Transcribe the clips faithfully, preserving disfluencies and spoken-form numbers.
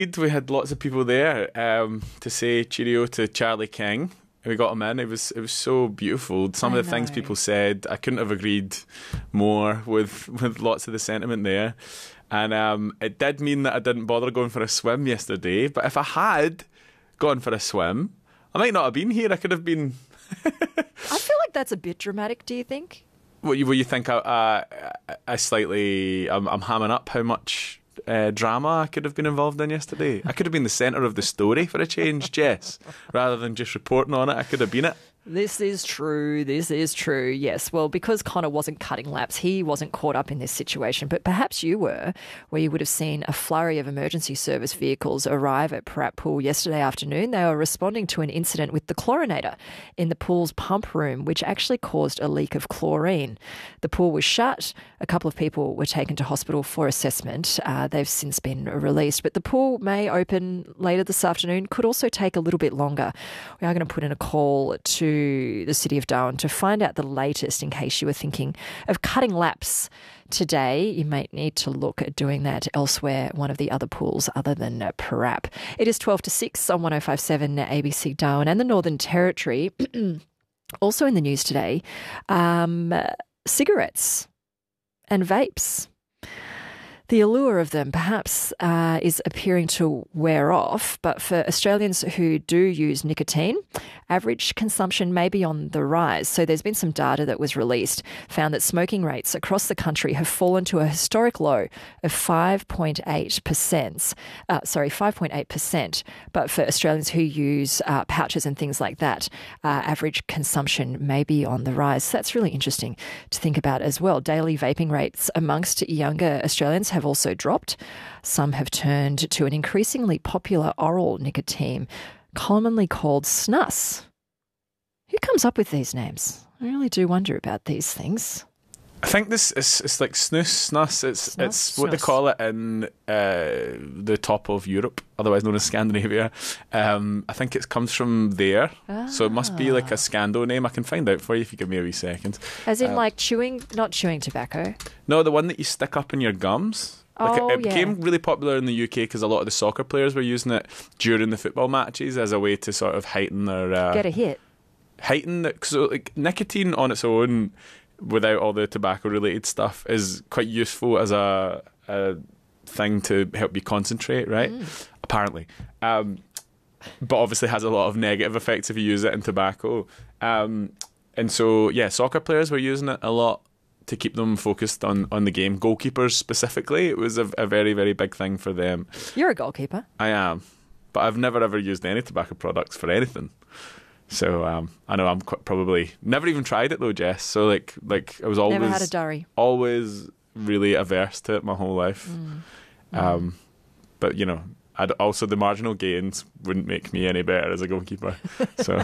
We had lots of people there um, to say cheerio to Charlie King. We got him in. It was it was so beautiful. Some I of the things know. people said, I couldn't have agreed more with, with lots of the sentiment there. And um, it did mean that I didn't bother going for a swim yesterday. But if I had gone for a swim, I might not have been here. I could have been... I feel like that's a bit dramatic, do you think? What you, what you think I, I, I slightly... I'm, I'm hamming up how much... Uh, drama I could have been involved in yesterday. I could have been the centre of the story for a change, Jess. Rather than just reporting on it, I could have been it. This is true. This is true. Yes. Well, because Connor wasn't cutting laps, he wasn't caught up in this situation. But perhaps you were, where you would have seen a flurry of emergency service vehicles arrive at Parat Pool yesterday afternoon. They were responding to an incident with the chlorinator in the pool's pump room, which actually caused a leak of chlorine. The pool was shut. A couple of people were taken to hospital for assessment. Uh, they've since been released. But the pool may open later this afternoon, could also take a little bit longer. We are going to put in a call to the City of Darwin to find out the latest in case you were thinking of cutting laps today. You might need to look at doing that elsewhere, one of the other pools other than Parat. It is twelve to six on one oh five point seven A B C Darwin and the Northern Territory. Also in the news today, um, cigarettes and vapes. The allure of them perhaps uh, is appearing to wear off, but for Australians who do use nicotine, average consumption may be on the rise. So there's been some data that was released, found that smoking rates across the country have fallen to a historic low of five point eight percent. Uh, sorry, five point eight percent. But for Australians who use uh, pouches and things like that, uh, average consumption may be on the rise. So that's really interesting to think about as well. Daily vaping rates amongst younger Australians have also dropped. Some have turned to an increasingly popular oral nicotine, commonly called snus. Who comes up with these names? I really do wonder about these things. I think this is it's like snus, snus. It's Snus? it's what they Snus. call it in uh, the top of Europe, otherwise known as Scandinavia. Um, I think it comes from there, so it must be like a Scando name. I can find out for you if you give me a wee second. As in Um, like chewing, not chewing tobacco. No, the one that you stick up in your gums. Like Oh, it, it yeah. became really popular in the U K because a lot of the soccer players were using it during the football matches as a way to sort of heighten their uh, Get a hit. heighten. The, so like nicotine on its own, without all the tobacco related stuff, is quite useful as a, a thing to help you concentrate. Right? Mm. Apparently, um, but obviously has a lot of negative effects if you use it in tobacco. Um, and so yeah, soccer players were using it a lot to keep them focused on, on the game. Goalkeepers specifically, it was a, a very, very big thing for them. You're a goalkeeper. I am, but I've never ever used any tobacco products for anything. So um, I know I'm quite probably never even tried it though, Jess. So like like I was always Never had a durry. always really averse to it my whole life. Mm. Um, but you know, I'd also the marginal gains wouldn't make me any better as a goalkeeper. So.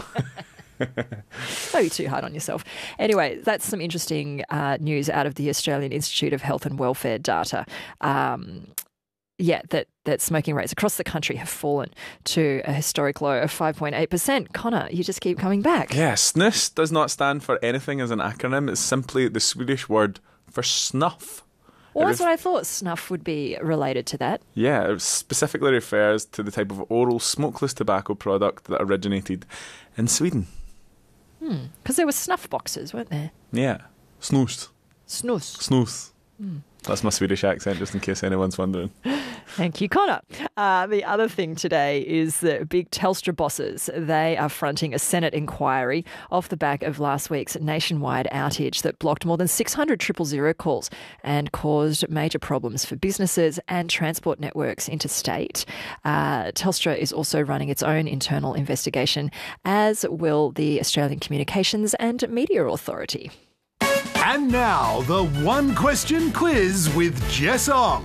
Don't be too hard on yourself. Anyway, that's some interesting uh, news out of the Australian Institute of Health and Welfare data. Um, yeah, that, that smoking rates across the country have fallen to a historic low of five point eight percent. Connor, you just keep coming back. Yeah, snus does not stand for anything as an acronym. It's simply the Swedish word for snuff. Well, It that's ref- what I thought. Snuff would be related to that. Yeah, it specifically refers to the type of oral smokeless tobacco product that originated in Sweden. Because there were snuff boxes, weren't there? Yeah, snus. Snus. Snus. That's my Swedish accent, just in case anyone's wondering. Thank you, Connor. Uh, the other thing today is that big Telstra bosses, they are fronting a Senate inquiry off the back of last week's nationwide outage that blocked more than six hundred triple zero calls and caused major problems for businesses and transport networks interstate. Uh, Telstra is also running its own internal investigation, as will the Australian Communications and Media Authority. And now, the one question quiz with Jess Ong.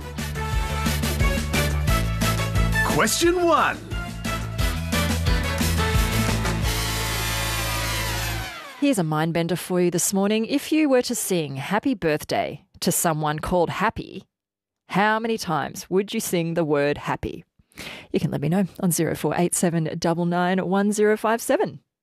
Question one. Here's a mindbender for you this morning. If you were to sing Happy Birthday to someone called Happy, how many times would you sing the word happy? You can let me know on zero four eight seven nine nine one zero five seven.